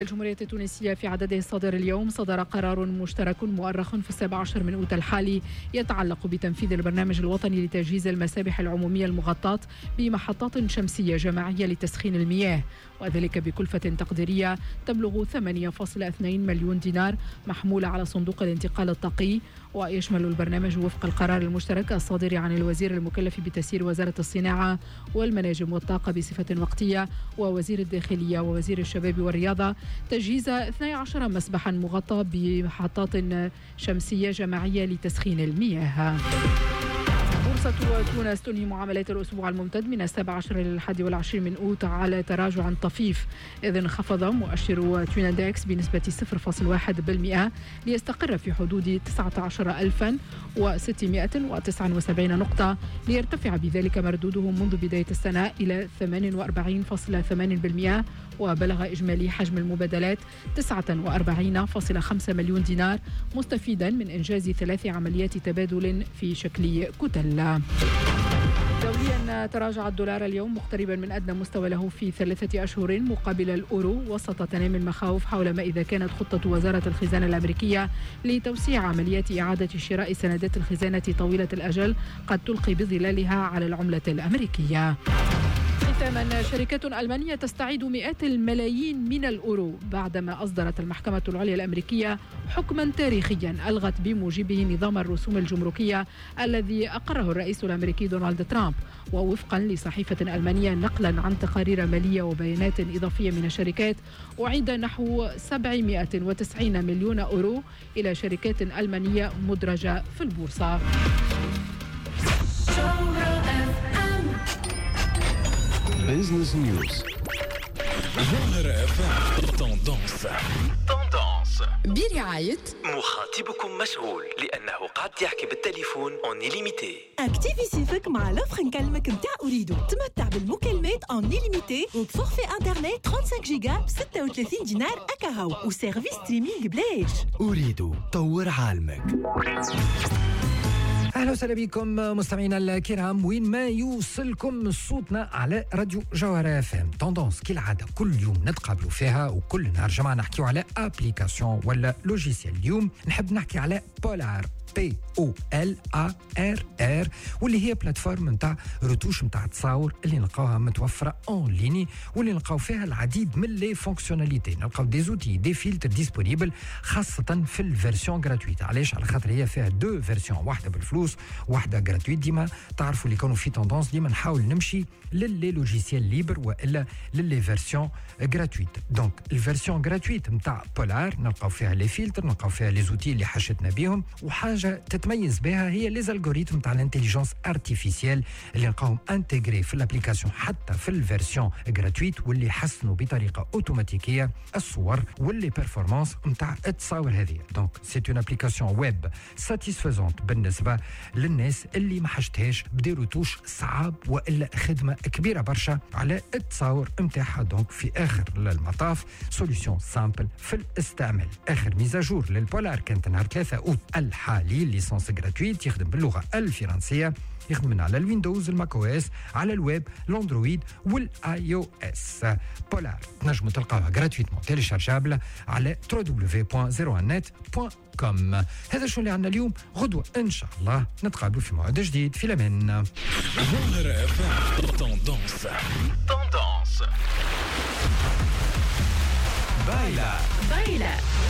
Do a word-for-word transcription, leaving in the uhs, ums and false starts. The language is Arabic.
الجمهورية التونسية في عدده الصادر اليوم صدر قرار مشترك مؤرخ في السابع عشر من أوت الحالي يتعلق بتنفيذ البرنامج الوطني لتجهيز المسابح العمومية المغطاة بمحطات شمسية جماعية لتسخين المياه، وذلك بكلفة تقديرية تبلغ ثمانية فاصلة اثنين مليون دينار محمولة على صندوق الانتقال الطاقي. ويشمل البرنامج وفق القرار المشترك الصادر عن الوزير المكلف بتسيير وزارة الصناعة والمناجم والطاقة بصفة وقتية ووزير الداخلية ووزير الشباب والرياضة تجهيز اثني عشر مسبحا مغطى بمحطات شمسية جماعية لتسخين المياه. بورصة تونس تنهي معاملات الأسبوع الممتد من السابع عشر إلى الحادي والعشرين من أوت على تراجع طفيف، إذ انخفض مؤشر تونادكس بنسبة صفر فاصلة واحد بالمئة ليستقر في حدود تسعة عشر ألفا وستمائة وتسعة وسبعين نقطة، ليرتفع بذلك مردوده منذ بداية السنة إلى ثمانية وأربعين فاصلة ثمانية بالمئة. وبلغ إجمالي حجم المبادلات تسعة وأربعين فاصلة خمسة مليون دينار، مستفيدا من إنجاز ثلاث عمليات تبادل في شكل كتل. دوليا تراجع الدولار اليوم مقتربا من أدنى مستوى له في ثلاثة أشهر مقابل الأورو، وسط تنامي المخاوف حول ما إذا كانت خطة وزارة الخزانة الأمريكية لتوسيع عمليات إعادة شراء سندات الخزانة طويلة الأجل قد تلقي بظلالها على العملة الأمريكية. ختاما، شركة ألمانية تستعيد مئات الملايين من الأورو بعدما أصدرت المحكمة العليا الأمريكية حكما تاريخيا ألغت بموجبه نظام الرسوم الجمركية الذي أقره الرئيس الأمريكي دونالد ترامب. ووفقا لصحيفة ألمانية نقلا عن تقارير مالية وبيانات إضافية من الشركات، أعيد نحو سبعمائة وتسعين مليون أورو إلى شركات ألمانية مدرجة في البورصة. Business News. Tendance. Tendance. برعاية مخاطبكم مشغول لأنه قاعد يحكي بالتليفون اون إليميتي. اكتيفي سيفك مع لوفر نكلمك متاع أريدو. تمتع بالمكالمات اون إليميتي وبفورفي انترنت خمسة وثلاثين جيجا ب ستة وثلاثين دينار أكاهو وسيرفيس ستريمينج بلاش. أريدو طور عالمك. أهلا وسهلا بكم مستمعينا الكرام وين ما يوصلكم صوتنا على راديو جوهرة اف ام. توندونس كالعادة كل يوم نتقابلوا فيها وكل نهار جماعة نحكيو على ابليكاسيون ولا لوجيسيال. اليوم نحب نحكي على بولار بي او ال ا ار ار واللي هي بلاتفورم نتاع روتوش نتاع تصاور اللي نلقاوها متوفره اون ليني واللي نلقاو فيها العديد من لي فونكسيوناليتي. نلقاو دي زوتي دي فيلتر ديسپونيبل خاصه في الفيرسيون غراتويت. علاش؟ على خاطر هي فيها دو فيرسيون، واحده بالفلوس واحده غراتويت. ديما تعرفوا اللي كانوا في توندونس ديما نحاول نمشي للي لوجيسيال ليبر والا للي فيرسيون غراتويت. دونك الفيرسيون غراتويت نتاع بولار نلقاو فيها لي فيلتر، نلقاو فيها لي زوتي اللي حشتنا بهم، وحاجه تتميز بها هي لي الجوريثم تاع الانتيليجنس ارتيفيسيال اللي نلقاهم انتجري في الابليكاسيون حتى في الفيرسيون غراتويت، واللي يحسنوا بطريقه اوتوماتيكيه الصور واللي بيرفورمانس نتاع التصاور هذه. دونك سي اون ابليكاسيون ويب ساتيسفيزونت بالنسبه للناس اللي ما حاجتهاش بدي روتوش صعاب والا خدمه كبيره برشا على التصاور نتاعها. دونك في اخر المطاف سوليسيون سامبل في الاستعمال. اخر ميزاجور للبولار كانت نهار ثلاثة اوت الحالي، ليسونس غراتويت يخدم باللغه الفرنسيه، يخدم من على الويندوز الماك او اس على الويب الاندرويد والاي او اس. بولار تنجموا تلقاوها غراتويتمون تيليشارجابل على دبليو دبليو دبليو دوت زيرو واحد نت دوت كوم. هذا شو اللي عندنا اليوم. غدوه ان شاء الله نتقابلوا في موعد جديد. في الامان. Tendance. Tendance. بايلا بايلا